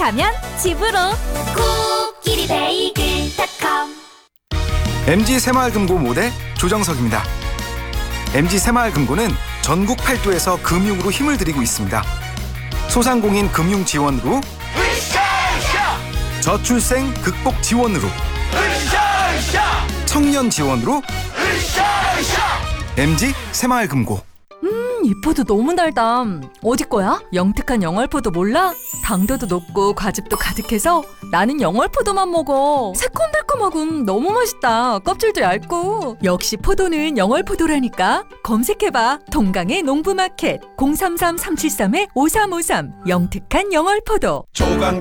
가면 집으로. 코끼리 베이글닷컴. MG 새마을금고 모대 조정석입니다. MG 새마을금고는 전국 8도에서 금융으로 힘을 들이고 있습니다. 소상공인 금융 지원으로, 저출생 극복 지원으로, 청년 지원으로, MG 새마을금고. 이포도 너무 달다. 어디 거야? 영특한 영월포도 몰라? 당도도 높고 과즙도 가득해서 나는 영월포도만 먹어. 새콤달콤하고 너무 맛있다. 껍질도 얇고. 역시 포도는 영월포도라니까. 검색해봐. 동강의 농부마켓 033-373-5353 영특한 영월포도. 조강